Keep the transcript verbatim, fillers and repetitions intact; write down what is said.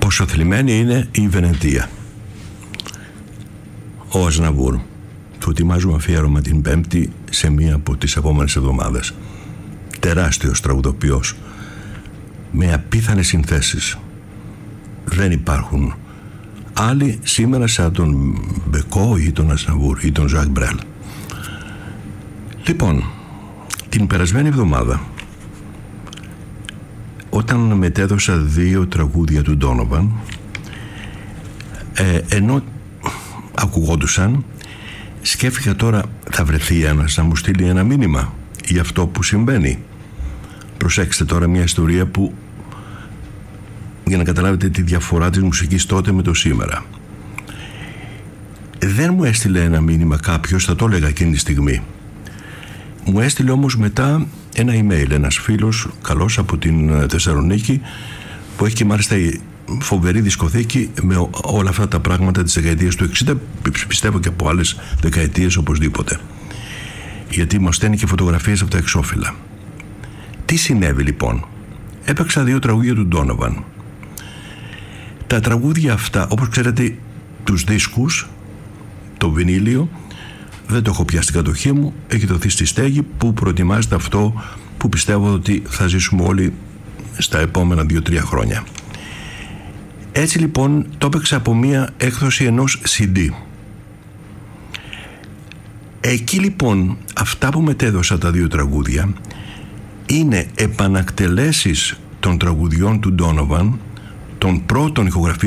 Πόσο θλιμμένη είναι η Βενετία. Ο Ασναβούρ. Του ετοιμάζουμε αφιέρωμα την Πέμπτη σε μία από τις επόμενες εβδομάδες. Τεράστιος τραγουδοποιός με απίθανες συνθέσεις. Δεν υπάρχουν άλλοι σήμερα σαν τον Μπεκό ή τον Ασναβούρ ή τον Ζακ Μπρέλ. Λοιπόν, την περασμένη εβδομάδα, όταν μετέδωσα δύο τραγούδια του Ντόνοβαν, ε, ενώ ακουγόντουσαν, σκέφτηκα τώρα θα βρεθεί ένας να μου στείλει ένα μήνυμα για αυτό που συμβαίνει. Προσέξτε τώρα μια ιστορία που, για να καταλάβετε τη διαφορά της μουσικής τότε με το σήμερα. Δεν μου έστειλε ένα μήνυμα κάποιος, θα το έλεγα εκείνη τη στιγμή. Μου έστειλε όμως μετά ένα email ένας φίλος καλός από την Θεσσαλονίκη, που έχει και μάλιστα φοβερή δισκοθήκη με όλα αυτά τα πράγματα της δεκαετίας του εξήντα, πιστεύω και από άλλες δεκαετίες οπωσδήποτε, γιατί μου στέλνει και φωτογραφίες από τα εξώφυλλα. Τι συνέβη λοιπόν? Έπαιξα δύο τραγούδια του Ντόνοβαν. Τα τραγούδια αυτά, όπως ξέρετε, τους δίσκους, το βινίλιο, δεν το έχω πια στην κατοχή μου, έχει δοθεί στη στέγη που προετοιμάζεται αυτό που πιστεύω ότι θα ζήσουμε όλοι στα επόμενα δύο τρία χρόνια. Έτσι λοιπόν το έπαιξα από μία έκδοση ενός σι ντι. Εκεί λοιπόν αυτά που μετέδωσα, τα δύο τραγούδια, είναι επανακτελέσεις των τραγουδιών του Ντόνοβαν, των πρώτων ηχογραφήσεων